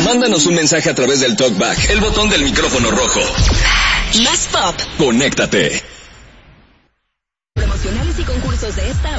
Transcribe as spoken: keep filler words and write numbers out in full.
Mándanos un mensaje a través del TalkBack, el botón del micrófono rojo. Más pop. Conéctate. Promocionales y concursos de esta